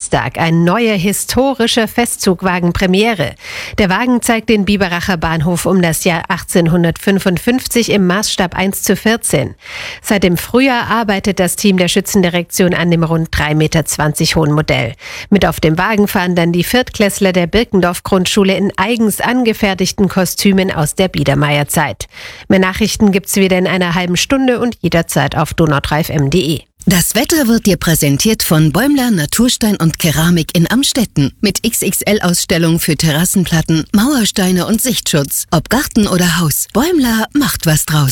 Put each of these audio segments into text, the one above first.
Samstag ein neuer historischer Festzugwagen Premiere. Der Wagen zeigt den Biberacher Bahnhof um das Jahr 1855 im Maßstab 1:14. Seit dem Frühjahr arbeitet das Team der Schützendirektion an dem rund 3,20 Meter hohen Modell. Mit auf dem Wagen fahren dann die Viertklässler der Birkendorf-Grundschule in eigens angefertigten Kostümen aus der Biedermeierzeit. Mehr Nachrichten gibt's wieder in einer halben Stunde und jederzeit auf donau3fm.de. Das Wetter wird dir präsentiert von Bäumler Naturstein und Keramik in Amstetten. Mit XXL-Ausstellung für Terrassenplatten, Mauersteine und Sichtschutz. Ob Garten oder Haus, Bäumler macht was draus.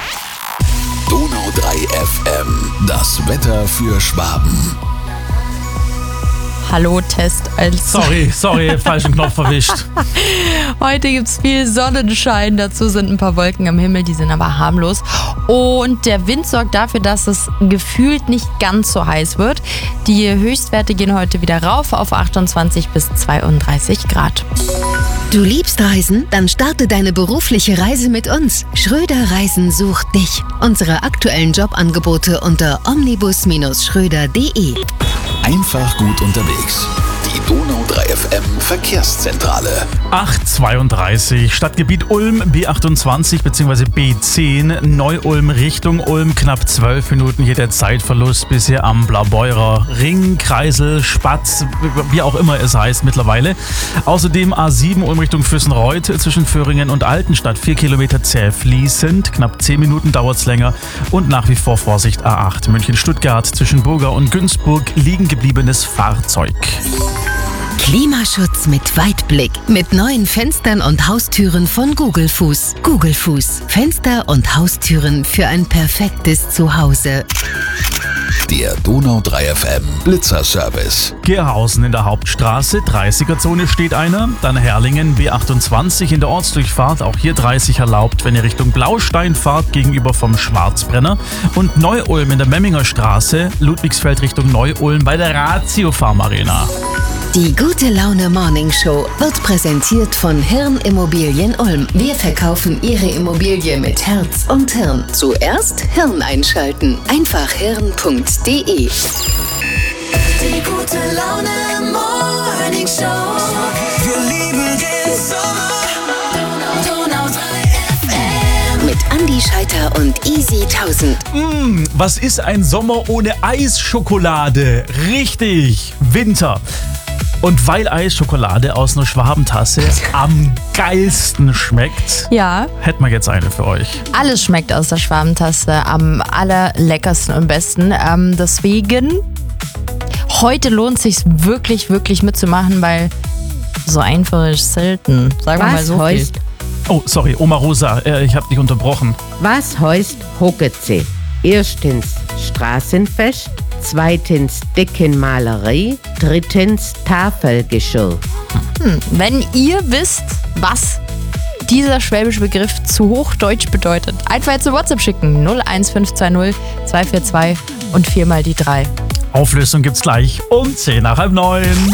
Donau3FM, das Wetter für Schwaben. Hallo, Test als... Sorry, falschen Knopf erwischt. Heute gibt's viel Sonnenschein, dazu sind ein paar Wolken am Himmel, die sind aber harmlos. Und der Wind sorgt dafür, dass es gefühlt nicht ganz so heiß wird. Die Höchstwerte gehen heute wieder rauf auf 28 bis 32 Grad. Du liebst Reisen? Dann starte deine berufliche Reise mit uns. Schröder Reisen sucht dich. Unsere aktuellen Jobangebote unter omnibus-schröder.de. Einfach gut unterwegs. Die Donau3FM Verkehrszentrale. 8:32, Stadtgebiet Ulm, B28 bzw. B10, Neu-Ulm Richtung Ulm, knapp 12 Minuten hier der Zeitverlust bisher am Blaubeurer Ring, Kreisel, Spatz, wie auch immer es heißt mittlerweile. Außerdem A7 Ulm Richtung Füssenreuth zwischen Föhringen und Altenstadt, 4 Kilometer zäh fließend, knapp 10 Minuten dauert es länger und nach wie vor Vorsicht A8 München-Stuttgart zwischen Burger und Günzburg, liegen gebliebenes Fahrzeug. Klimaschutz mit Weitblick. Mit neuen Fenstern und Haustüren von Google Fuß. Google Fuß. Fenster und Haustüren für ein perfektes Zuhause. Der Donau3FM Blitzerservice. Gerhausen in der Hauptstraße, 30er-Zone steht einer. Dann Herrlingen, B28 in der Ortsdurchfahrt, auch hier 30 erlaubt, wenn ihr Richtung Blaustein fahrt, gegenüber vom Schwarzbrenner. Und Neu-Ulm in der Memminger Straße, Ludwigsfeld Richtung Neu-Ulm bei der Ratio Pharmarena. Die Gute Laune Morning Show wird präsentiert von Hirn Immobilien Ulm. Wir verkaufen Ihre Immobilie mit Herz und Hirn. Zuerst Hirn einschalten. Einfach hirn.de. Die Gute Laune Morning Show. Wir lieben den Sommer. Donau3FM. Mit Andi Scheiter und Easy 1000. Was ist ein Sommer ohne Eisschokolade? Richtig, Winter. Und weil Eisschokolade aus einer Schwabentasse am geilsten schmeckt, Ja, hätten wir jetzt eine für euch. alles schmeckt aus der Schwabentasse am allerleckersten und besten. Deswegen, heute lohnt es sich wirklich, wirklich mitzumachen, weil so einfach ist selten. Sagen wir mal so viel. Oh, sorry, Oma Rosa, ich habe dich unterbrochen. Was heißt Hockeze? Erstens Straßenfest, zweitens Deckenmalerei, drittens Tafelgeschirr. Wenn ihr wisst, was dieser schwäbische Begriff zu Hochdeutsch bedeutet, einfach jetzt eine WhatsApp schicken. 01520 242 und 4 mal die 3. Auflösung gibt's gleich um 8:50.